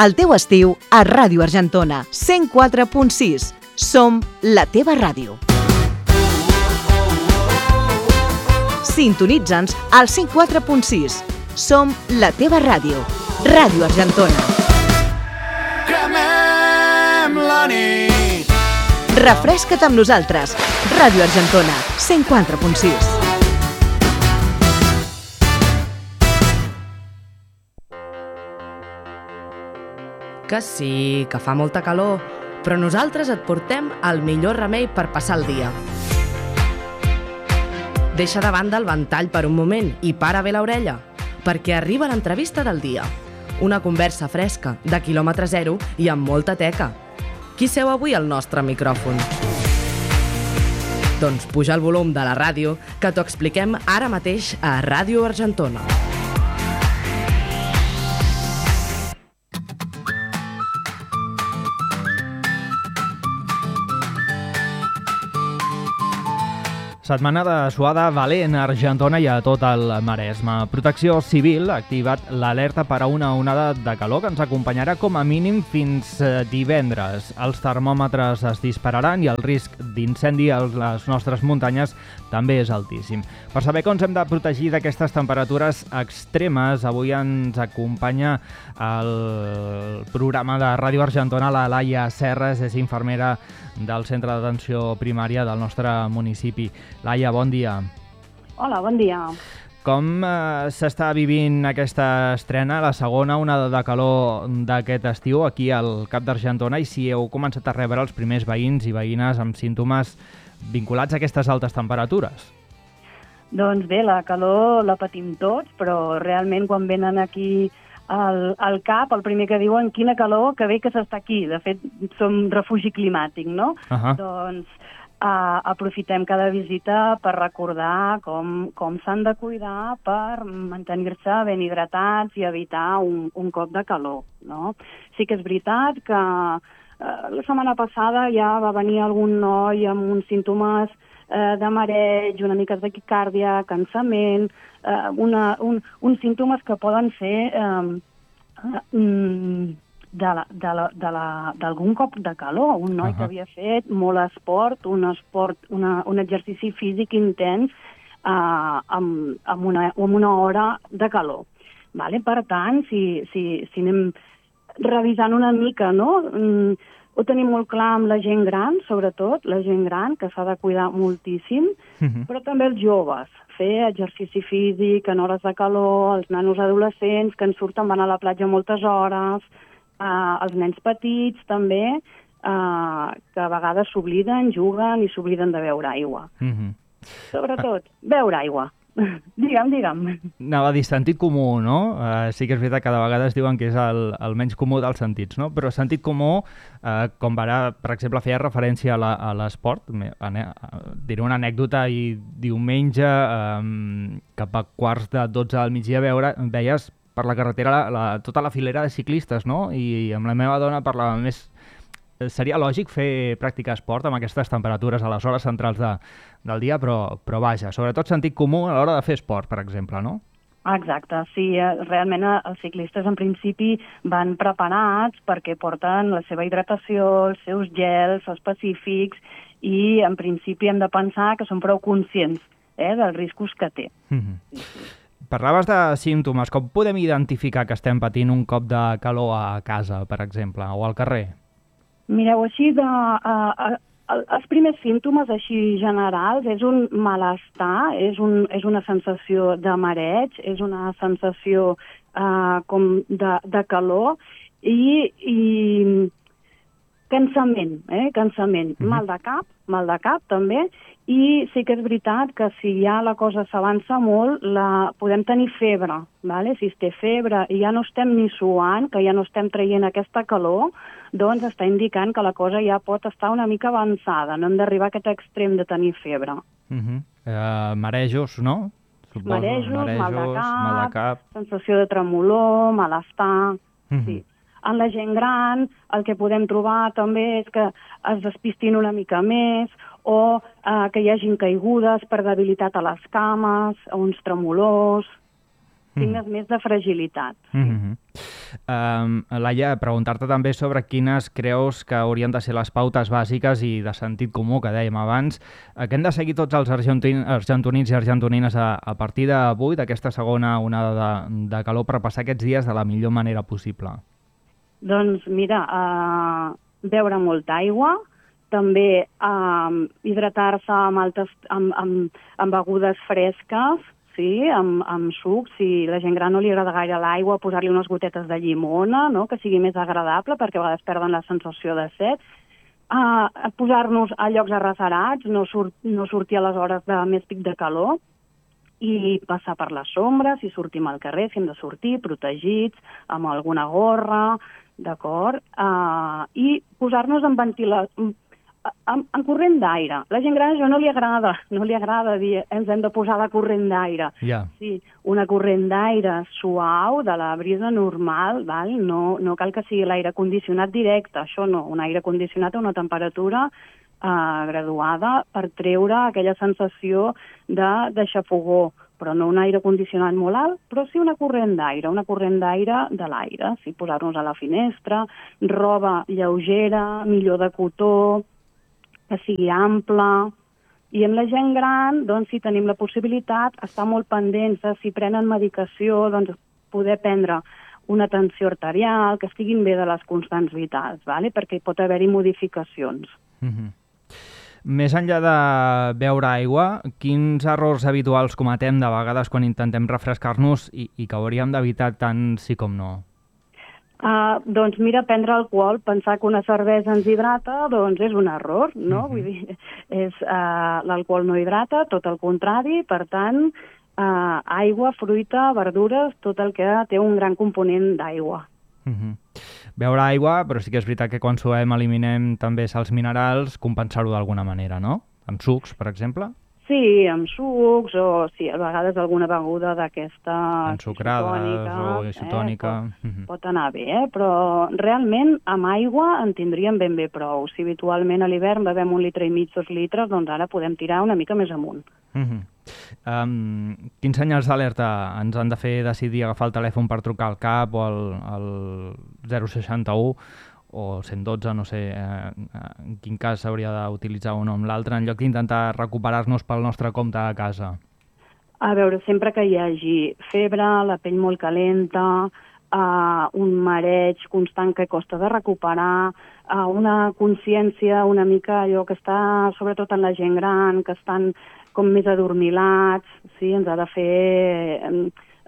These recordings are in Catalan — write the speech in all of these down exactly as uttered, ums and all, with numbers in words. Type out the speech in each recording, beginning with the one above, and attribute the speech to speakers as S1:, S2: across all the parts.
S1: El teu estiu a Ràdio Argentona, cent quatre punt sis. Som la teva ràdio. Sintonitza'ns al cent quatre punt sis. Som la teva ràdio. Ràdio Argentona.
S2: Cremem la nit.
S1: Refresca't amb nosaltres. Ràdio Argentona, cent quatre punt sis.
S3: Que sí, que fa molta calor, però nosaltres et portem el millor remei per passar el dia. Deixa de banda el ventall per un moment i para bé l'orella, perquè arriba l'entrevista del dia. Una conversa fresca, de quilòmetre zero i amb molta teca. Qui seu avui al nostre micròfon? Doncs puja el volum de la ràdio, que t'ho expliquem ara mateix a Ràdio Argentona.
S4: Setmana de suada valent a Argentona i a tot el Maresme. Protecció Civil ha activat l'alerta per a una onada de calor que ens acompanyarà com a mínim fins divendres. Els termòmetres es dispararan i el risc d'incendi a les nostres muntanyes també és altíssim. Per saber com ens hem de protegir d'aquestes temperatures extremes, avui ens acompanya el programa de Ràdio Argentona, la Laia Serres, és infermera del Centre d'Atenció Primària del nostre municipi. Laia, bon dia.
S5: Hola, bon dia.
S4: Com eh, s'està vivint aquesta estrena, la segona onada de calor d'aquest estiu aquí al Cap d'Argentona, i si heu començat a rebre els primers veïns i veïnes amb símptomes vinculats a aquestes altes temperatures?
S5: Doncs bé, la calor la patim tots, però realment quan venen aquí al, al cap, el primer que diuen, quina calor, que bé que s'està aquí. De fet, som refugi climàtic, no?
S4: Uh-huh.
S5: Doncs uh, aprofitem cada visita per recordar com, com s'han de cuidar per mantenir-se ben hidratats i evitar un, un cop de calor, no? Sí que és veritat que uh, la setmana passada ja va venir algun noi amb uns símptomes uh, de mareig, una mica de taquicàrdia, cansament, Uh, una, un, uns símptomes que poden ser um, uh, d'algun cop de calor. Un noi uh-huh. que havia fet molt esport, un, esport una, un exercici físic intens uh, amb, amb, una, amb una hora de calor. Vale? Per tant, si, si, si anem revisant una mica, no? Mm, ho tenim molt clar amb la gent gran, sobretot, la gent gran, que s'ha de cuidar moltíssim, uh-huh. però també els joves. Fer exercici físic en hores de calor, els nanos adolescents que en surten, van a la platja moltes hores, eh, els nens petits també, eh, que a vegades s'obliden, juguen i s'obliden de beure aigua. Uh-huh. Sobretot, beure aigua. Digue'm, digue'm.
S4: Anava a dir sentit comú, no? Uh, sí que és veritat que cada vegada es diuen que és el, el menys comú dels sentits, no? Però sentit comú, uh, com ara, per exemple, feia referència a l'esport, diré una anècdota, i diumenge, um, cap a quarts de dotze del migdia, veure, veies per la carretera la, la, tota la filera de ciclistes, no? I amb la meva dona parlàvem més... Seria lògic fer pràctica esport amb aquestes temperatures a les hores centrals de, del dia, però, però vaja, sobretot sentit comú a l'hora de fer esport, per exemple, no?
S5: Exacte, sí, realment els ciclistes en principi van preparats perquè porten la seva hidratació, els seus gels específics, i en principi hem de pensar que són prou conscients eh, dels riscos que té. Mm-hmm. Sí, sí.
S4: Parlaves de símptomes, com podem identificar que estem patint un cop de calor a casa, per exemple, o al carrer?
S5: Mireu, així, de, uh, uh, els primers símptomes així generals és un malestar, és, un, és una sensació de mareig, és una sensació uh, com de, de calor i, i cansament, eh? cansament, mm-hmm. mal de cap, mal de cap també, i sí que és veritat que si ja la cosa s'avança molt, la, podem tenir febre, vale? Si es té febre i ja no estem ni suant, que ja no estem traient aquesta calor, doncs està indicant que la cosa ja pot estar una mica avançada, no hem d'arribar a aquest extrem de tenir febre.
S4: Uh-huh. Uh, marejos, no?
S5: Suposo. Marejos, marejos mal, de cap,
S4: mal de cap,
S5: sensació de tremolor, malestar, uh-huh. sí. En la gent gran el que podem trobar també és que es despistin una mica més o eh, que hi hagin caigudes per debilitat a les cames, uns tremolors. signes mm. més de fragilitat. Sí.
S4: Mm-hmm. Um, Laia, preguntar-te també sobre quines creus que haurien de ser les pautes bàsiques i de sentit comú, que dèiem abans, que hem de seguir tots els argentin argentonins i argentonines a, a partir d'avui, d'aquesta segona onada de, de calor, per passar aquests dies de la millor manera possible.
S5: Doncs mira, uh, beure molta aigua, també uh, hidratar-se amb, altes, amb, amb, amb begudes fresques, sí, amb, amb sucs. Si la gent gran no li agrada gaire l'aigua, posar-li unes gotetes de llimona, no?, que sigui més agradable, perquè a vegades perden la sensació de set. Uh, posar-nos a llocs arrecerats, no, surt, no sortir a les hores de més pic de calor, i passar per les sombres, si sortim al carrer, si hem de sortir, protegits, amb alguna gorra, d'acord? Uh, I posar-nos en ventilació, en, en corrent d'aire. La gent gran això no li agrada, no li agrada dir ens hem de posar la corrent d'aire.
S4: Yeah.
S5: Sí, una corrent d'aire suau, de la brisa normal, val? No, no cal que sigui l'aire condicionat directe, això no, un aire condicionat a una temperatura Uh, graduada per treure aquella sensació de, de xafogó, però no un aire condicionat molt alt, però sí una corrent d'aire, una corrent d'aire de l'aire, sí, posar-nos a la finestra, roba lleugera, millor de cotó, que sigui ampla. I amb la gent gran, doncs, si tenim la possibilitat, estar molt pendents de si prenen medicació, doncs poder prendre una tensió arterial, que estiguin bé de les constants vitals, vale? Perquè pot haver-hi modificacions.
S4: Mm-hmm. Més enllà de beure aigua, quins errors habituals cometem de vegades quan intentem refrescar-nos i, i que hauríem d'evitar tant sí com no?
S5: Uh, doncs mira, prendre alcohol, pensar que una cervesa ens hidrata, doncs és un error, no? Mm-hmm. Vull dir, és, uh, l'alcohol no hidrata, tot el contrari, per tant, uh, aigua, fruita, verdures, tot el que té un gran component d'aigua.
S4: Mm-hmm. Beure aigua, però sí que és veritat que quan suem eliminem també sals minerals, compensar-ho d'alguna manera, no? En sucs, per exemple?
S5: Sí, amb sucs o sí, a vegades alguna beguda d'aquesta
S4: ensucrades o isotònica.
S5: Eh, pot, mm-hmm. pot anar bé, eh? Però realment amb aigua en tindríem ben bé prou. Si habitualment a l'hivern bevem un litre i mig, dos litres, doncs ara podem tirar una mica més amunt.
S4: Mm-hmm. Um, quins senyals d'alerta ens han de fer decidir agafar el telèfon per trucar al C A P o al, al zero seixanta-u o cent dotze, no sé eh, en quin cas s'hauria d'utilitzar un o amb l'altre, en lloc d'intentar recuperar-nos pel nostre compte a casa?
S5: A veure, sempre que hi hagi febre, la pell molt calenta, uh, un mareig constant que costa de recuperar, uh, una consciència una mica allò que està, sobretot en la gent gran, que estan com més adormilats, sí, ens ha de fer eh,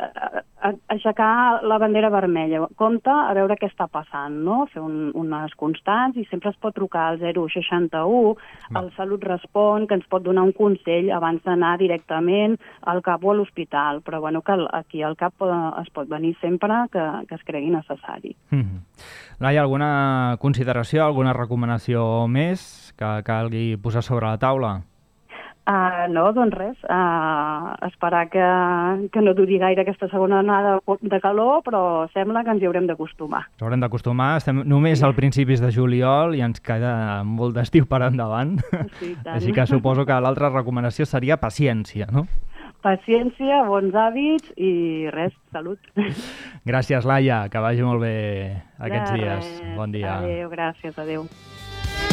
S5: aixecar la bandera vermella. Compte a veure què està passant, no? Fer un, unes constants i sempre es pot trucar al zero seixanta-u, el Salut Respon, que ens pot donar un consell abans d'anar directament al C A P o a l'hospital. Però bueno, que aquí al C A P es pot venir sempre que, que es cregui necessari. Mm-hmm.
S4: Laia, alguna consideració, alguna recomanació més que calgui posar sobre la taula?
S5: Uh, no, doncs res, uh, esperar que, que no duri gaire aquesta segona onada de calor, però sembla que ens hi haurem d'acostumar.
S4: Ens haurem d'acostumar, estem només al principis de juliol i ens queda molt d'estiu per endavant, sí, així que suposo que l'altra recomanació seria paciència, no?
S5: Paciència, bons hàbits i res, salut.
S4: Gràcies, Laia, que vagi molt bé aquests
S5: de
S4: dies.
S5: Res.
S4: Bon dia.
S5: Adéu, gràcies, adéu.